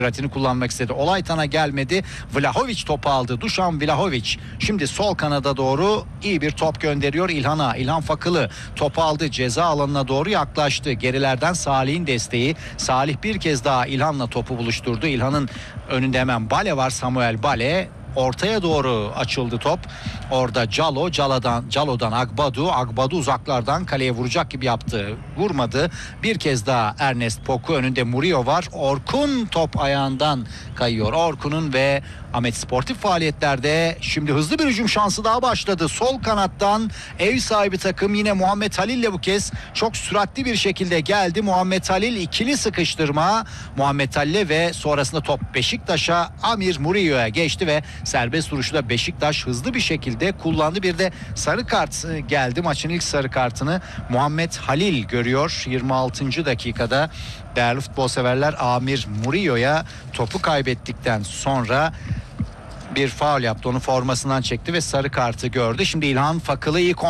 süratini kullanmak istedi. Olaytan'a gelmedi. Vlahovic topu aldı. Dušan Vlahovic. Şimdi sol kanada doğru iyi bir top gönderiyor İlhan'a. İlhan Fakılı topu aldı. Ceza alanına doğru yaklaştı. Gerilerden Salih'in desteği. Salih bir kez daha İlhan'la topu buluşturdu. İlhan'ın önünde hemen Bale var. Samuel Bale. Ortaya doğru açıldı top. Orada Calo'dan Agbadu uzaklardan kaleye vuracak gibi yaptı. Vurmadı. Bir kez daha Ernest Poku, önünde Murillo var. Orkun top ayağından kayıyor. Orkun'un ve Ahmet sportif faaliyetlerde şimdi hızlı bir hücum şansı daha başladı. Sol kanattan ev sahibi takım yine Muhammed Halil'le bu kez çok süratli bir şekilde geldi. Muhammed Halil ikili sıkıştırma. Muhammed Halil'e ve sonrasında top Beşiktaş'a, Amir Murillo'ya geçti ve serbest vuruşu da Beşiktaş hızlı bir şekilde kullandı. Bir de sarı kart geldi. Maçın ilk sarı kartını Muhammed Halil görüyor 26. dakikada. Değerli futbol severler, Amir Murillo'ya topu kaybettikten sonra bir faul yaptı. Onu formasından çekti ve sarı kartı gördü. Şimdi İlhan Fakılı iyi